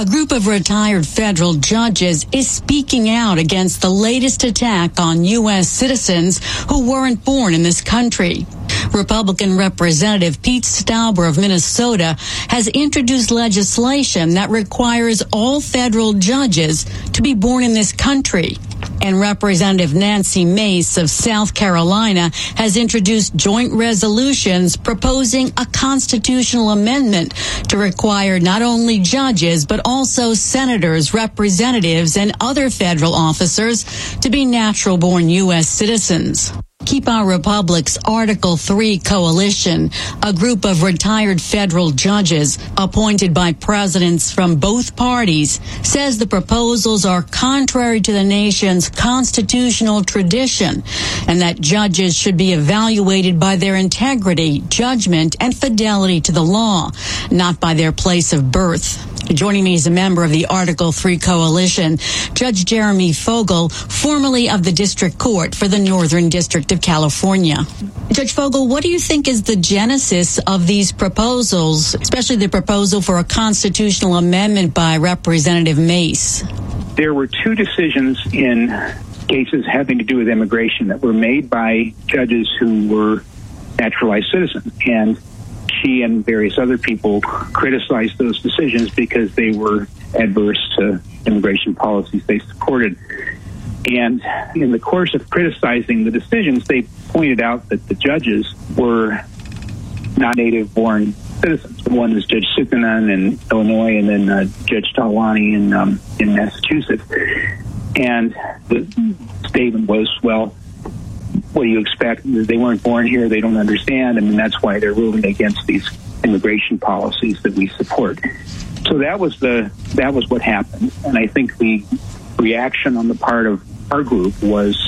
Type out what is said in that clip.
A group of retired federal judges is speaking out against the latest attack on U.S. citizens who weren't born in this country. Republican Representative Pete Stauber of Minnesota has introduced legislation that requires all federal judges to be born in this country. And Representative Nancy Mace of South Carolina has introduced joint resolutions proposing a constitutional amendment to require not only judges, but also senators, representatives, and other federal officers to be natural-born U.S. citizens. Keep Our Republic's Article 3 coalition, a group of retired federal judges appointed by presidents from both parties, says the proposals are contrary to the nation's constitutional tradition and that judges should be evaluated by their integrity, judgment, and fidelity to the law, not by their place of birth. Joining me is a member of the Article 3 Coalition, Judge Jeremy Fogel, formerly of the District Court for the Northern District of California. Judge Fogel, what do you think is the genesis of these proposals, especially the proposal for a constitutional amendment by Representative Mace? There were two decisions in cases having to do with immigration that were made by judges who were naturalized citizens, and she and various other people criticized those decisions because they were adverse to immigration policies they supported. And in the course of criticizing the decisions, they pointed out that the judges were not native-born citizens. One was Judge Sukkanen in Illinois, and then Judge Talwani in Massachusetts. And the statement was, well, what do you expect? They weren't born here. They don't understand. I mean, that's why they're ruling against these immigration policies that we support. So that was what happened. And I think the reaction on the part of our group was